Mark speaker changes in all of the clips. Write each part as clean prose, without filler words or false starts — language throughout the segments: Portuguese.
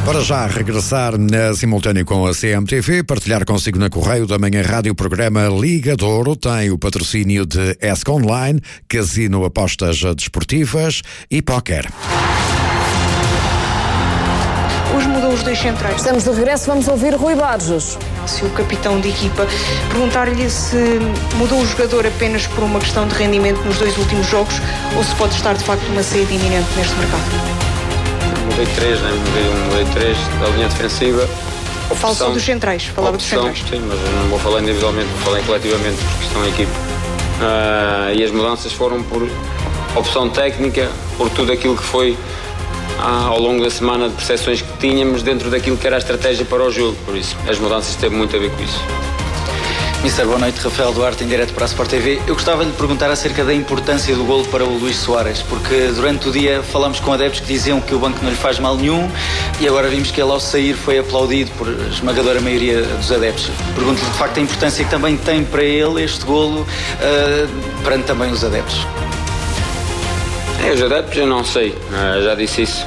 Speaker 1: Para já regressar na simultâneo com a CMTV, partilhar consigo na Correio da Manhã Rádio o programa Liga de Ouro, tem o patrocínio de ESC Online, Casino Apostas Desportivas e Póquer.
Speaker 2: Hoje mudou os dois centrais.
Speaker 3: Estamos de regresso, vamos ouvir Rui Borges.
Speaker 2: Se o capitão de equipa perguntar-lhe se mudou o jogador apenas por uma questão de rendimento nos dois últimos jogos ou se pode estar de facto uma saída iminente neste mercado.
Speaker 4: Mudei três da linha defensiva.
Speaker 2: Falo só dos centrais, falava dos centrais.
Speaker 4: Sim, mas eu não vou falar individualmente, vou falar coletivamente, porque estão em equipe. E as mudanças foram por opção técnica, por tudo aquilo que foi ao longo da semana de percepções que tínhamos dentro daquilo que era a estratégia para o jogo. Por isso, as mudanças têm muito a ver com isso.
Speaker 5: Mister, boa noite. Rafael Duarte, em direto para a Sport TV. Eu gostava de lhe perguntar acerca da importância do golo para o Luís Soares, porque durante o dia falámos com adeptos que diziam que o banco não lhe faz mal nenhum e agora vimos que ele ao sair foi aplaudido por esmagadora maioria dos adeptos. Pergunto-lhe de facto a importância que também tem para ele este golo perante também os adeptos.
Speaker 4: Os adeptos eu não sei, já disse isso.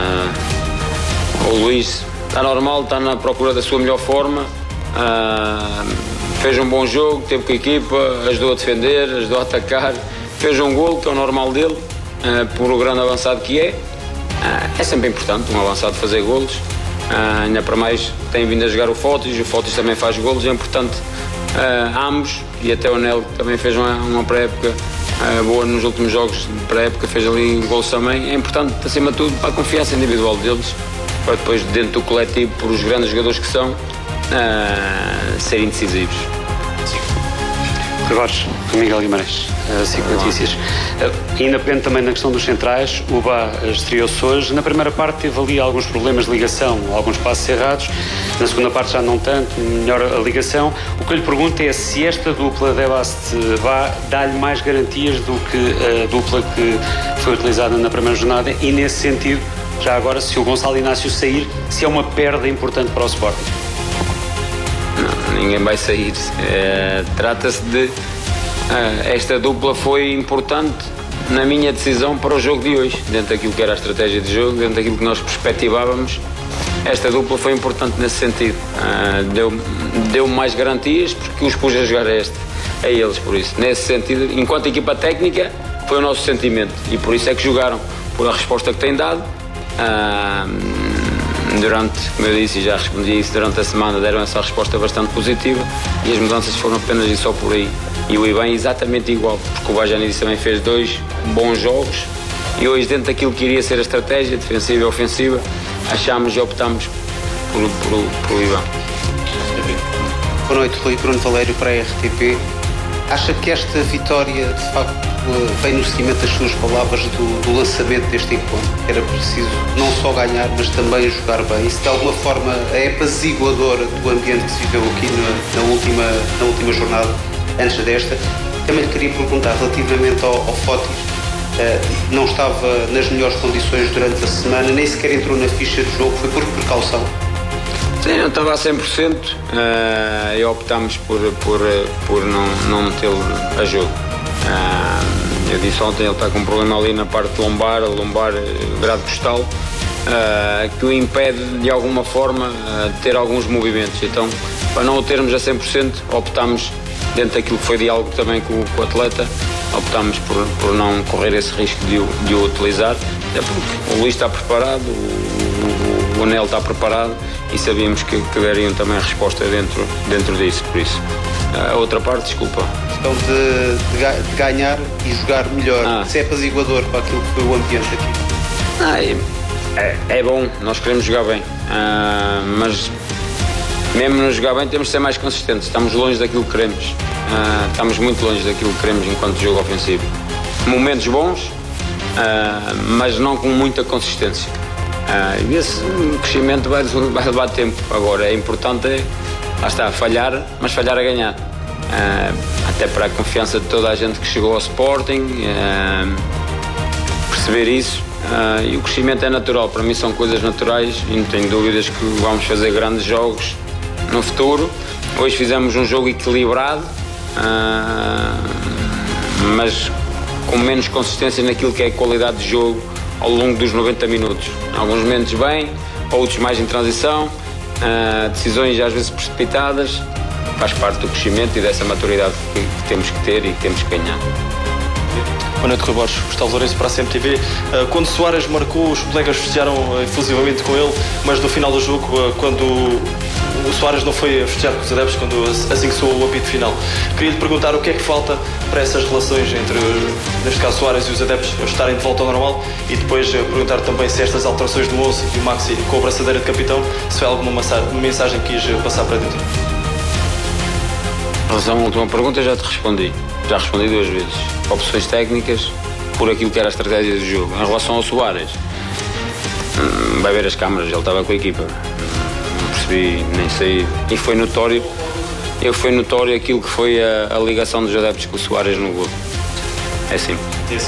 Speaker 4: O Luís está normal, está na procura da sua melhor forma. Fez um bom jogo, teve com a equipa, ajudou a defender, ajudou a atacar, fez um golo, que é o normal dele, por o grande avançado que é. É sempre importante um avançado fazer golos, ainda para mais tem vindo a jogar o Fotis também faz golos, é importante ambos, e até o Nel também fez uma pré-época boa nos últimos jogos de pré-época, fez ali golos também. É importante, acima de tudo, para a confiança individual deles, para depois dentro do coletivo, por os grandes jogadores que são, serem decisivos.
Speaker 6: Borges, com Miguel Guimarães, 5 Notícias. Ainda pende também na questão dos centrais, o Bá estreou-se hoje. Na primeira parte teve ali alguns problemas de ligação, alguns passos errados. Na segunda parte já não tanto, melhor a ligação. O que eu lhe pergunto é se esta dupla Debast-Bá dá-lhe mais garantias do que a dupla que foi utilizada na primeira jornada e nesse sentido, já agora, se o Gonçalo Inácio sair, se é uma perda importante para o Sporting.
Speaker 4: Não, ninguém vai sair. Trata-se de... esta dupla foi importante na minha decisão para o jogo de hoje. Dentro daquilo que era a estratégia de jogo, dentro daquilo que nós perspectivávamos, esta dupla foi importante nesse sentido. Deu mais garantias porque os pus a jogar a eles, por isso. Nesse sentido, enquanto equipa técnica, foi o nosso sentimento. E por isso é que jogaram, por a resposta que têm dado. Durante, como eu disse e já respondi isso, durante a semana deram essa resposta bastante positiva e as mudanças foram apenas e só por aí. E o Ivan exatamente igual, porque o Bajanidis também fez 2 bons jogos e hoje, dentro daquilo que iria ser a estratégia defensiva e ofensiva, achámos e optámos por Ivan.
Speaker 7: Boa noite, Rui. Bruno Valério para a RTP. Acha que esta vitória, de facto, vem no seguimento das suas palavras do lançamento deste encontro? Era preciso não só ganhar, mas também jogar bem. Isso de alguma forma é apaziguadora do ambiente que se viveu aqui na última jornada, antes desta. Também lhe queria perguntar relativamente ao Fotis. Não estava nas melhores condições durante a semana, nem sequer entrou na ficha de jogo, foi por precaução?
Speaker 4: Sim, não estava a 100% e optámos por não metê-lo a jogo. Eu disse ontem, ele está com um problema ali na parte lombar grade costal, que o impede de alguma forma de ter alguns movimentos. Então, para não o termos a 100%, optámos, dentro daquilo que foi diálogo também com o atleta, optámos por não correr esse risco de o utilizar, até porque o Luís está preparado, o Nel está preparado e sabíamos que dariam também a resposta dentro disso, por isso. A outra parte, desculpa.
Speaker 7: A questão de ganhar e jogar melhor, se é apaziguador para aquilo que foi o ambiente aqui.
Speaker 4: É bom, nós queremos jogar bem, mas mesmo no jogar bem temos de ser mais consistentes, estamos longe daquilo que queremos, estamos muito longe daquilo que queremos enquanto jogo ofensivo. Momentos bons, mas não com muita consistência. E esse crescimento vai levar tempo. Agora, é importante, lá está, falhar, mas falhar a ganhar. Até para a confiança de toda a gente que chegou ao Sporting, perceber isso. E o crescimento é natural, para mim são coisas naturais e não tenho dúvidas que vamos fazer grandes jogos no futuro. Hoje fizemos um jogo equilibrado, mas com menos consistência naquilo que é a qualidade de jogo ao longo dos 90 minutos. Em alguns momentos bem, outros mais em transição, decisões às vezes precipitadas, faz parte do crescimento e dessa maturidade que temos que ter e que temos que ganhar.
Speaker 8: Boa noite, Rui Borges, Gustavo Lourenço para a CMTV. Quando Soares marcou, os colegas festejaram efusivamente com ele, mas no final do jogo, quando o Soares não foi a festejar com os adeptos, assim que soou o apito final. Queria lhe perguntar o que é que falta para essas relações entre, neste caso, Soares e os adeptos estarem de volta ao normal, e depois perguntar também se estas alterações do 11 e o Maxi com a braçadeira de capitão, se foi alguma mensagem que quis passar para dentro.
Speaker 4: Em relação à última pergunta, já te respondi. Já respondi 2 vezes. Opções técnicas por aquilo que era a estratégia do jogo. Em relação ao Soares, vai ver as câmaras, ele estava com a equipa. Não percebi, nem sei. E foi notório aquilo que foi a ligação dos adeptos com o Soares no gol. É assim.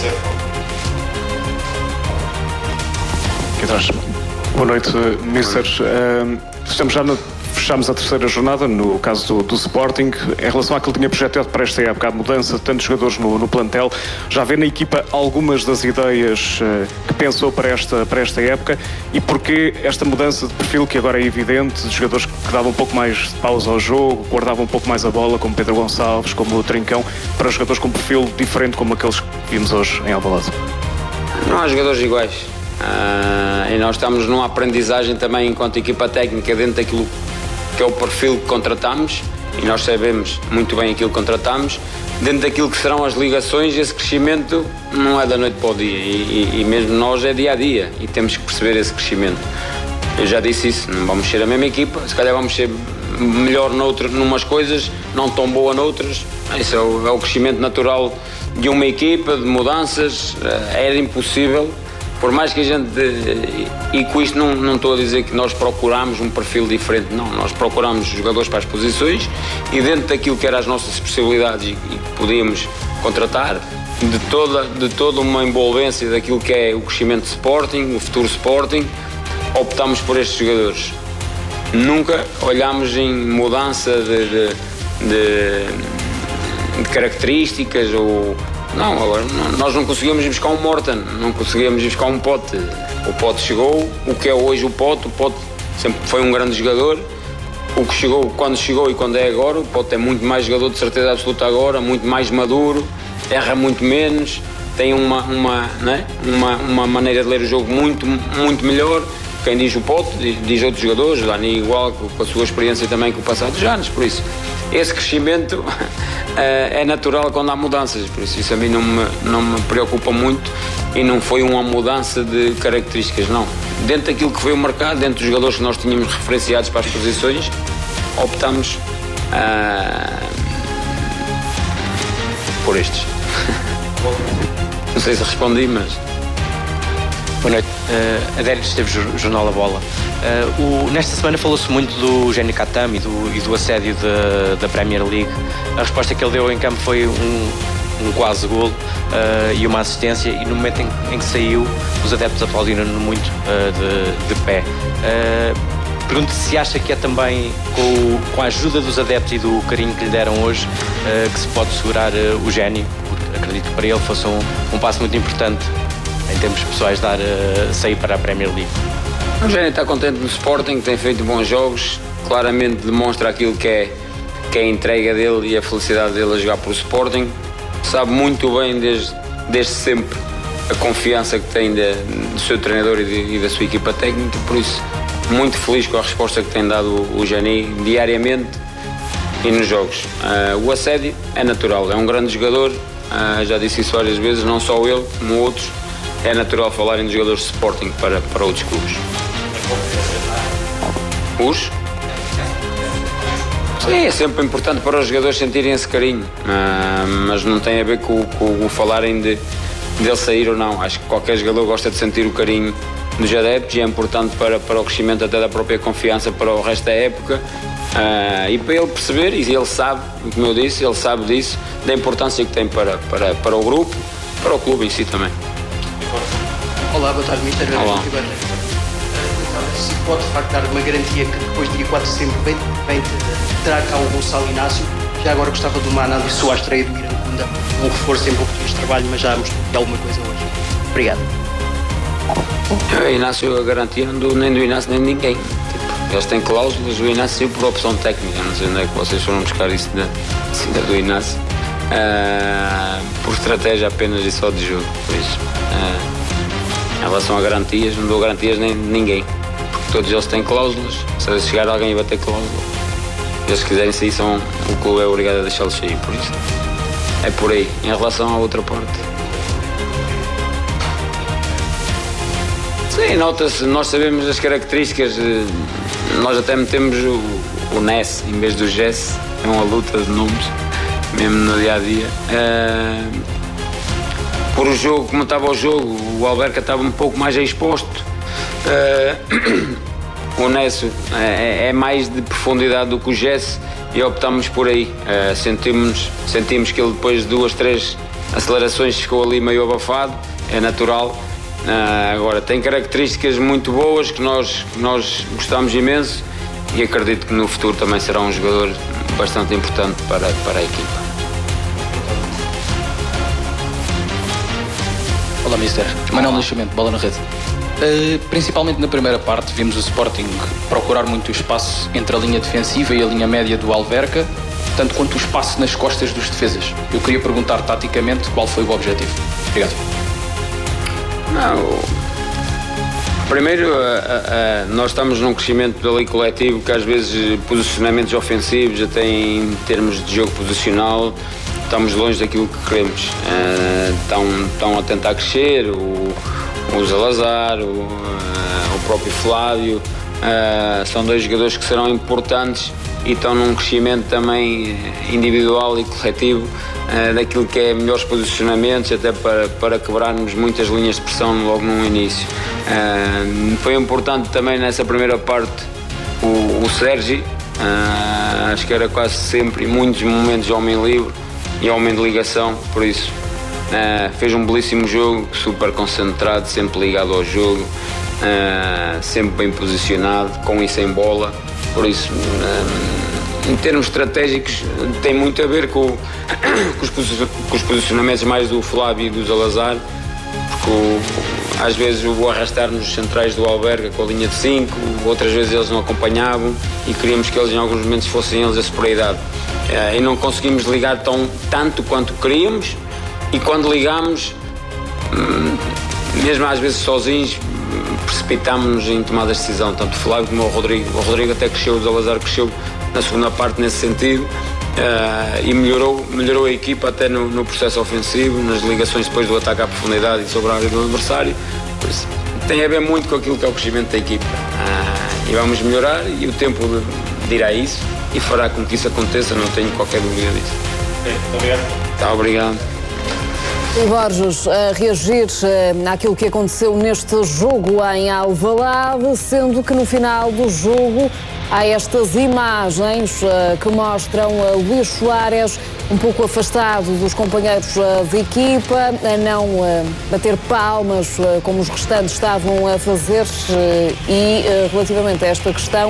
Speaker 9: Boa noite, Mister. Estamos já fechamos a terceira jornada, no caso do Sporting. Em relação àquilo que tinha projetado para esta época, a mudança de tantos jogadores no plantel, já vê na equipa algumas das ideias que pensou para esta época, e porquê esta mudança de perfil que agora é evidente, de jogadores que davam um pouco mais de pausa ao jogo, guardavam um pouco mais a bola, como Pedro Gonçalves, como o Trincão, para jogadores com um perfil diferente como aqueles que vimos hoje em Alvalade?
Speaker 4: Não há jogadores iguais. E nós estamos numa aprendizagem também enquanto equipa técnica dentro daquilo que é o perfil que contratamos, e nós sabemos muito bem aquilo que contratamos, dentro daquilo que serão as ligações. Esse crescimento não é da noite para o dia, e mesmo nós é dia a dia, e temos que perceber esse crescimento. Eu já disse isso, não vamos ser a mesma equipa, se calhar vamos ser melhor numas coisas, não tão boa noutras. Esse é o crescimento natural de uma equipa, de mudanças. Era impossível. Por mais que a gente, e com isto não estou a dizer que nós procuramos um perfil diferente, não, nós procuramos jogadores para as posições, e dentro daquilo que eram as nossas possibilidades e que podíamos contratar, de toda uma envolvência daquilo que é o crescimento de Sporting, o futuro Sporting, optámos por estes jogadores. Nunca olhámos em mudança de características ou... Não, agora nós não conseguíamos ir buscar um Morton, não conseguíamos ir buscar um Pote. O Pote chegou, o que é hoje o Pote sempre foi um grande jogador. O que chegou, quando chegou e quando é agora, o Pote é muito mais jogador de certeza absoluta agora, muito mais maduro, erra muito menos, tem uma maneira de ler o jogo muito, muito melhor. Quem diz o Pote, diz outros jogadores, o Dani igual, com a sua experiência também com o passado dos anos, por isso. Esse crescimento é natural quando há mudanças, por isso a mim não me preocupa muito, e não foi uma mudança de características, não. Dentro daquilo que foi o mercado, dentro dos jogadores que nós tínhamos referenciados para as posições, optamos por estes. Não sei se respondi, mas...
Speaker 10: Boa noite. Adérito Esteves, Jornal da Bola. Nesta semana falou-se muito do Gênio Katam e do assédio da Premier League. A resposta que ele deu em campo foi um quase golo e uma assistência, e no momento em que saiu, os adeptos aplaudiram-no muito de pé. Pergunto se acha que é também com a ajuda dos adeptos e do carinho que lhe deram hoje que se pode segurar o Gênio, porque acredito que para ele fosse um passo muito importante em termos pessoais, sair para a Premier League.
Speaker 4: O Gênio está contente no Sporting, tem feito bons jogos, claramente demonstra aquilo que é a entrega dele e a felicidade dele a jogar pelo Sporting. Sabe muito bem desde sempre a confiança que tem do seu treinador e da sua equipa técnica, por isso muito feliz com a resposta que tem dado o Gênio diariamente e nos jogos. O assédio é natural, é um grande jogador, já disse isso várias vezes, não só ele como outros. É natural falarem de jogadores de Sporting para outros clubes. Sim, é sempre importante para os jogadores sentirem esse carinho, mas não tem a ver com o falarem dele sair ou não. Acho que qualquer jogador gosta de sentir o carinho dos adeptos, e é importante para o crescimento até da própria confiança para o resto da época, e para ele perceber, e ele sabe, como eu disse, ele sabe disso, da importância que tem para o grupo, para o clube em si também.
Speaker 11: Olá, boa tarde, Mister.
Speaker 4: Olá.
Speaker 11: Se pode de facto dar uma garantia que depois do dia 4 de setembro terá cá o Gonçalo Inácio. Já agora gostava de uma análise sobre a estreia do Iracunda, um reforço em pouco de trabalho, mas já mostrou alguma coisa hoje. Obrigado.
Speaker 4: O Inácio, a garantia não do, nem do Inácio nem de ninguém. Tipo, eles têm cláusulas, o Inácio saiu por opção técnica. Não sei onde é que vocês foram buscar isso do Inácio. Por estratégia apenas e só de jogo. Por isso, em relação a garantias, não dou garantias nem de ninguém. Porque todos eles têm cláusulas. Se chegar alguém e bater cláusula, eles quiserem sair, o clube é obrigado a deixá-los sair. Por isso, é por aí. Em relação à outra parte, sim, nota-se, nós sabemos as características, nós até metemos o NES em vez do GES, é uma luta de nomes, mesmo no dia-a-dia. Por o jogo, como estava o jogo, o Alverca estava um pouco mais exposto. O NES é mais de profundidade do que o GES e optámos por aí. Sentimos que ele depois de 2, 3 acelerações ficou ali meio abafado, é natural. Agora, tem características muito boas que nós gostamos imenso e acredito que no futuro também será um jogador bastante importante para a equipa.
Speaker 12: Olá, Mister. Manuel Nascimento, bola na rede. Principalmente na primeira parte, vimos o Sporting procurar muito o espaço entre a linha defensiva e a linha média do Alverca, tanto quanto o espaço nas costas dos defesas. Eu queria perguntar taticamente qual foi o objetivo. Obrigado.
Speaker 4: Não, primeiro, nós estamos num crescimento ali coletivo que às vezes posicionamentos ofensivos, até em termos de jogo posicional, estamos longe daquilo que queremos. Estão a tentar crescer, o Salazar, o próprio Flávio, são 2 jogadores que serão importantes e estão num crescimento também individual e coletivo daquilo que é melhores posicionamentos, até para quebrarmos muitas linhas de pressão logo no início. Foi importante também nessa primeira parte o Sérgio, acho que era quase sempre, em muitos momentos, homem livre e homem de ligação, por isso fez um belíssimo jogo, super concentrado, sempre ligado ao jogo, sempre bem posicionado, com e sem bola, por isso em termos estratégicos tem muito a ver com os posicionamentos mais do Flávio e do Salazar, porque às vezes o arrastar-nos centrais do Alverca com a linha de 5, outras vezes eles não acompanhavam e queríamos que eles em alguns momentos fossem eles a superioridade, e não conseguimos ligar tanto quanto queríamos, e quando ligámos, mesmo às vezes sozinhos, precipitámos-nos em tomadas de decisão, tanto o Flávio como o Rodrigo até cresceu, o Salazar cresceu na segunda parte nesse sentido, e melhorou a equipa até no processo ofensivo, nas ligações depois do ataque à profundidade e sobre a área do adversário. Por isso, tem a ver muito com aquilo que é o crescimento da equipa, e vamos melhorar, e o tempo dirá isso e fará com que isso aconteça, não tenho qualquer dúvida disso.
Speaker 13: Muito obrigado.
Speaker 4: Tá, obrigado.
Speaker 3: Borges, a reagir àquilo que aconteceu neste jogo em Alvalade, sendo que no final do jogo há estas imagens que mostram Luís Soares um pouco afastado dos companheiros de equipa, a não bater palmas como os restantes estavam a fazer, e relativamente a esta questão,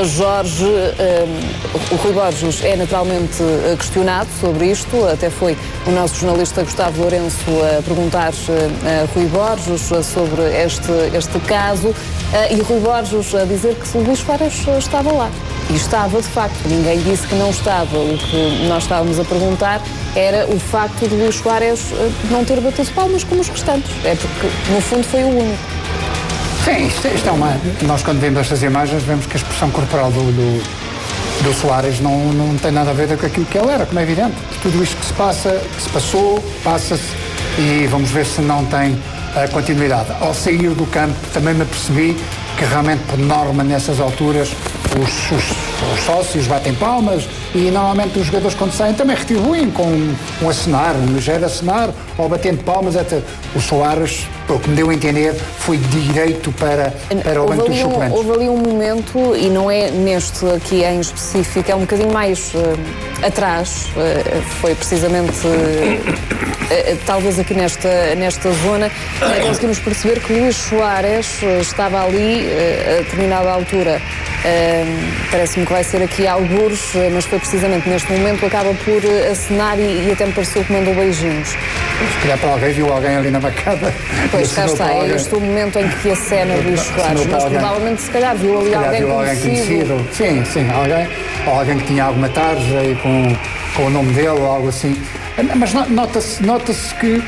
Speaker 3: o Rui Borges é naturalmente questionado sobre isto, até foi o nosso jornalista Gustavo Lourenço a perguntar a Rui Borges sobre este caso, e Rui Borges a dizer que o Luís Soares estava lá. E estava, de facto, ninguém disse que não estava. O que nós estávamos a perguntar era o facto de Luís Soares não ter batido palmas como os restantes. É porque, no fundo, foi o único.
Speaker 14: Sim, isto é uma... Nós, quando vemos estas imagens, vemos que a expressão corporal do Soares não tem nada a ver com aquilo que ele era, como é evidente. Tudo isto que se passou, passa-se, e vamos ver se não tem continuidade. Ao sair do campo, também me apercebi que realmente, por norma, nessas alturas, os sócios batem palmas, e normalmente os jogadores, quando saem, também retribuem com um acenar, um ligeiro acenar, ou batendo palmas. Até o Soares, pelo que me deu a entender, foi direito para o banco dos suplentes.
Speaker 3: Houve ali um momento, e não é neste aqui em específico, é um bocadinho mais atrás, foi precisamente talvez aqui nesta zona, conseguimos perceber que Luís Soares estava ali a determinada altura Parece-me que vai ser aqui algures, mas foi precisamente neste momento, acaba por acenar e até me pareceu que mandou beijinhos.
Speaker 14: Se calhar para alguém, viu alguém ali na bancada.
Speaker 3: Pois, cá está, é este o momento em que acena Luís Soares, mas provavelmente se calhar viu ali alguém conhecido.
Speaker 14: Sim, alguém que tinha alguma tarja e com o nome dele ou algo assim. Mas nota-se que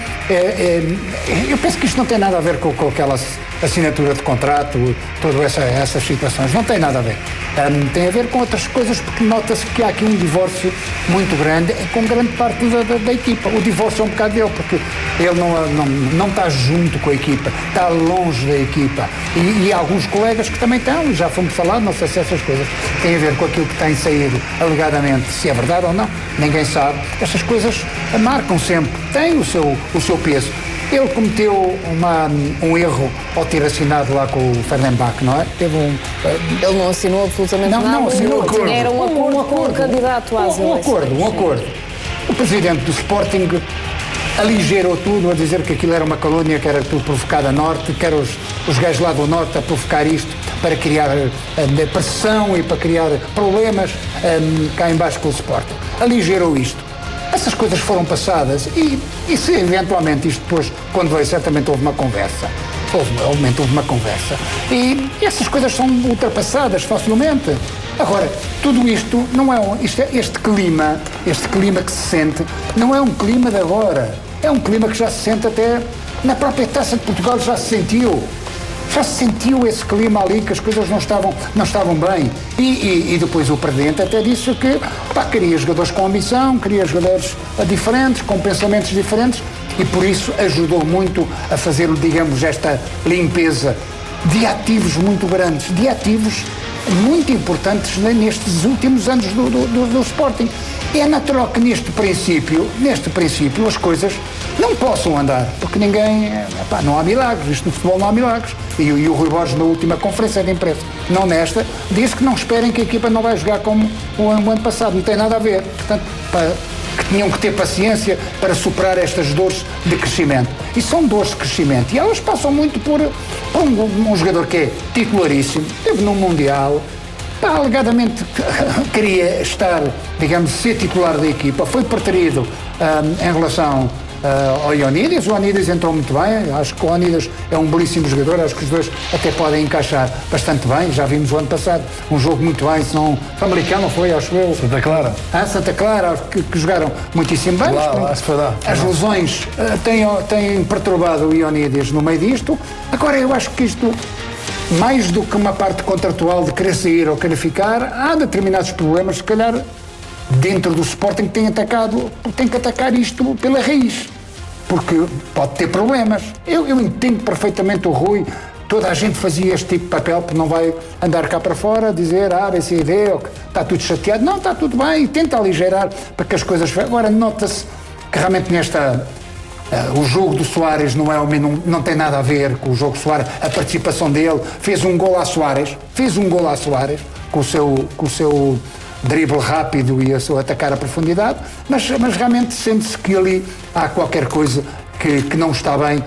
Speaker 14: eu penso que isto não tem nada a ver com aquela assinatura de contrato, todas essas situações, não tem nada a ver. Tem a ver com outras coisas, porque nota-se que há aqui um divórcio muito grande com grande parte da equipa. O divórcio é um bocado dele, porque ele não está junto com a equipa, está longe da equipa. E há alguns colegas que também estão, já fomos falar, não sei se essas coisas têm a ver com aquilo que tem saído alegadamente, se é verdade ou não, ninguém sabe. Essas coisas marcam sempre, têm o seu peso. Ele cometeu um erro ao ter assinado lá com o Fernandes, não é?
Speaker 3: Ele não assinou absolutamente nada.
Speaker 14: Não assinou.
Speaker 3: Era um acordo com o candidato às eleições.
Speaker 14: Um acordo. O presidente do Sporting aligerou tudo a dizer que aquilo era uma calúnia, que era tudo provocado a norte, que eram os gajos lá do norte a provocar isto para criar pressão e para criar problemas cá em baixo com o Sporting. Aligerou isto. Essas coisas foram passadas e se eventualmente isto depois, quando veio, certamente houve uma conversa. Houve uma conversa. E essas coisas são ultrapassadas facilmente. Agora, tudo isto não é este clima que se sente, não é um clima de agora. É um clima que já se sente até na própria Taça de Portugal, já se sentiu. Já se sentiu esse clima ali, que as coisas não estavam bem. E depois o presidente até disse que queria jogadores com ambição, queria jogadores diferentes, com pensamentos diferentes, e por isso ajudou muito a fazer, digamos, esta limpeza de ativos muito grandes, de ativos muito importantes nestes últimos anos do Sporting. É natural que neste princípio as coisas não possam andar, porque não há milagres, isto no futebol não há milagres. E o Rui Borges, na última conferência de imprensa, não nesta, disse que não esperem que a equipa não vai jogar como o ano passado, não tem nada a ver. Portanto, que tinham que ter paciência para superar estas dores de crescimento. E são dores de crescimento. E elas passam muito por um jogador que é titularíssimo, esteve num Mundial, alegadamente queria estar, digamos, ser titular da equipa, foi preterido em relação ao Ioannidis. O Ioannidis entrou muito bem, acho que o Ioannidis é um belíssimo jogador, acho que os dois até podem encaixar bastante bem. Já vimos o ano passado um jogo muito bem, se não americano, foi, acho eu.
Speaker 15: Santa Clara.
Speaker 14: Santa Clara, que jogaram muitíssimo bem. As lesões têm perturbado o Ioannidis no meio disto. Agora, eu acho que isto, mais do que uma parte contratual de querer sair ou querer ficar, há determinados problemas, se calhar, dentro do Sporting, que tem que atacar isto pela raiz, porque pode ter problemas. Eu entendo perfeitamente o Rui, toda a gente fazia este tipo de papel, porque não vai andar cá para fora, dizer, essa ideia, que está tudo chateado. Não, está tudo bem, e tenta aligerar para que as coisas... Agora, nota-se que realmente o jogo do Soares não tem nada a ver com o jogo do Soares. A participação dele fez um gol a Soares com o seu drible rápido e a seu atacar a profundidade, mas realmente sente-se que ali há qualquer coisa que não está bem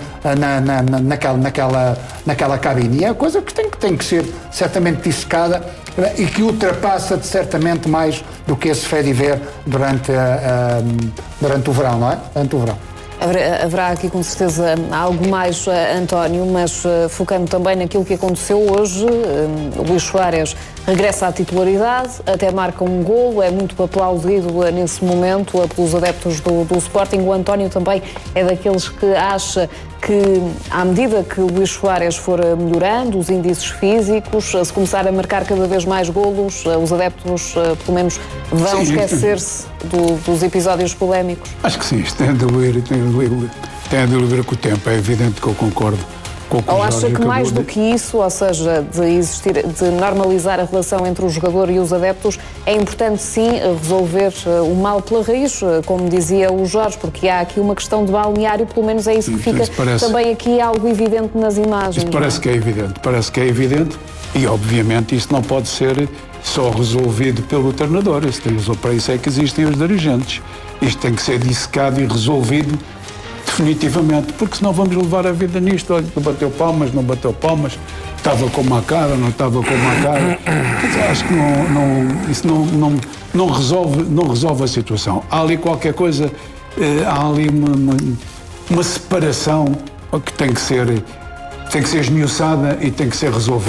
Speaker 14: naquela cabine. E é a coisa que tem que ser certamente dissecada e que ultrapassa certamente mais do que esse fait divers durante o verão, não é? Durante o verão.
Speaker 3: Haverá aqui com certeza algo mais, António, mas focando também naquilo que aconteceu hoje, Luís Soares regressa à titularidade, até marca um golo, é muito aplaudido nesse momento pelos adeptos do Sporting. O António também é daqueles que acha que, à medida que o Luís Soares for melhorando, os índices físicos, se começar a marcar cada vez mais golos, os adeptos, pelo menos, vão esquecer-se dos episódios polémicos?
Speaker 15: Acho que sim, isto tem a diluir com o tempo. É evidente que eu concordo com o que o Jorge
Speaker 3: acha que mais do que isso, ou seja, de normalizar a relação entre o jogador e os adeptos, é importante sim resolver o mal pela raiz, como dizia o Jorge, porque há aqui uma questão de balneário, pelo menos é isso que fica também aqui algo evidente nas imagens.
Speaker 15: Isso parece que é evidente e obviamente isso não pode ser só resolvido pelo treinador. Para isso é que existem os dirigentes. Isto tem que ser dissecado e resolvido definitivamente, porque senão vamos levar a vida nisto. Olha, não bateu palmas, estava com uma cara, não estava com uma cara. Mas acho que isso não resolve a situação. Há ali qualquer coisa, há ali uma separação que tem que ser esmiuçada e tem que ser resolvida.